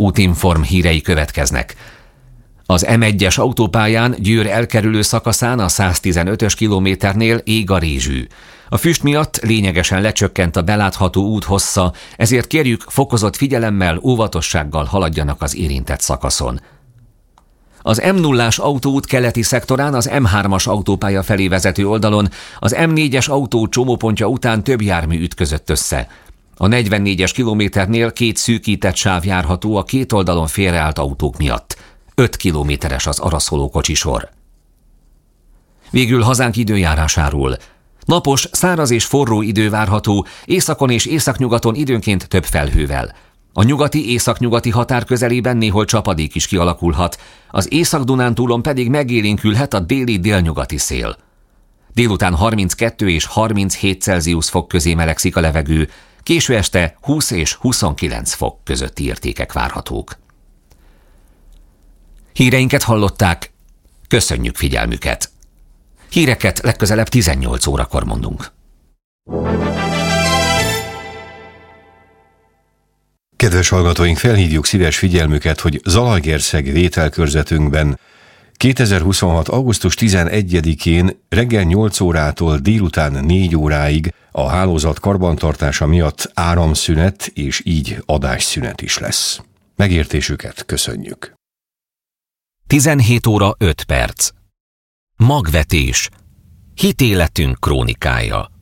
Útinform hírei következnek. Az M1-es autópályán Győr elkerülő szakaszán a 115-ös kilométernél ég a rézsű. A füst miatt lényegesen lecsökkent a belátható út hossza, ezért kérjük, fokozott figyelemmel, óvatossággal haladjanak az érintett szakaszon. Az M0-ás autóút keleti szektorán az M3-as autópálya felé vezető oldalon az M4-es autó csomópontja után több jármű ütközött össze. A 44-es kilométernél 2 szűkített sáv járható a két oldalon félreállt autók miatt. 5 kilométeres az araszoló kocsisor. Végül hazánk időjárásáról. Napos, száraz és forró idő várható, északon és északnyugaton időnként több felhővel. A nyugati-északnyugati határ közelében néhol csapadék is kialakulhat, az Észak-Dunántúlon pedig megélénkülhet a déli-délnyugati szél. Délután 32 és 37 Celsius fok közé melegszik a levegő, késő este 20 és 29 fok közötti értékek várhatók. Híreinket hallották, köszönjük figyelmüket! Híreket legközelebb 18 órakor mondunk. Kedves hallgatóink, felhívjuk szíves figyelmüket, hogy Zalaegerszeg vételkörzetünkben 2026. augusztus 11-én reggel 8 órától délután 4 óráig a hálózat karbantartása miatt áramszünet és így adásszünet is lesz. Megértésüket köszönjük. 17 óra 5 perc. Magvetés. Hitéletünk krónikája.